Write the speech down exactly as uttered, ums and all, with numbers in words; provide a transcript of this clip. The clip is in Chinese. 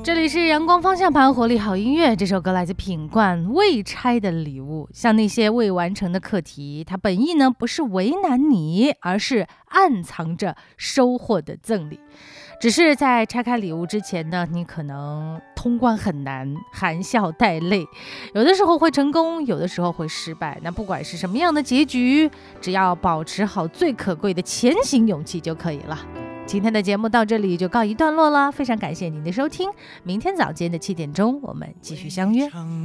这里是阳光方向盘，活力好音乐。这首歌来自品冠，未拆的礼物。像那些未完成的课题，它本意呢不是为难你，而是暗藏着收获的赠礼。只是在拆开礼物之前呢，你可能通关很难，含笑带泪，有的时候会成功，有的时候会失败。那不管是什么样的结局，只要保持好最可贵的前行勇气就可以了。今天的节目到这里就告一段落了，非常感谢您的收听，明天早间的七点钟我们继续相约。